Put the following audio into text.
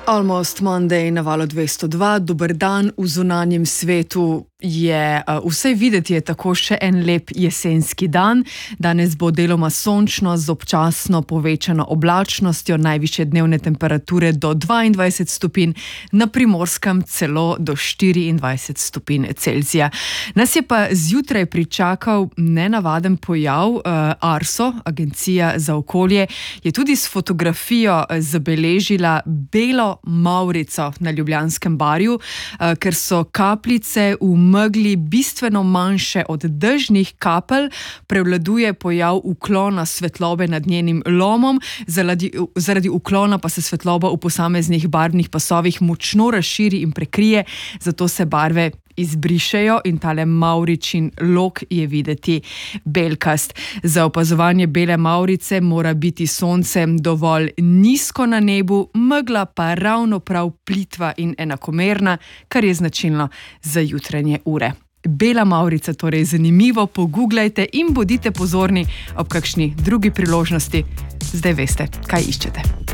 Almost Monday na valu 202, dober dan v zunanjem svetu. Vse videti je tako še en lep jesenski dan. Danes bo deloma sončno z občasno povečano oblačnostjo, najvišje dnevne temperature do 22 stopinj, na Primorskem celo do 24 stopinj Celzija. Nas je pa zjutraj pričakal nenavaden pojav. Arso, Agencija za okolje, je tudi s fotografijo zabeležila belo mavrico na Ljubljanskem barju, ker so kapljice v megli bistveno manjše od dežnih kapelj, prevladuje pojav uklona svetlobe nad njenim lomom, zaradi uklona pa se svetloba v posameznih barvnih pasovih močno razširi in prekrije, zato se barve izbrišejo in tale mavričin lok je videti belkast. Za opazovanje bele mavrice mora biti sonce dovolj nizko na nebu, megla pa ravno prav plitva in enakomerna, kar je značilno za jutranje ure. Bela mavrica, torej zanimivo, pogooglajte in bodite pozorni ob kakšni drugi priložnosti. Zdaj veste, kaj iščete.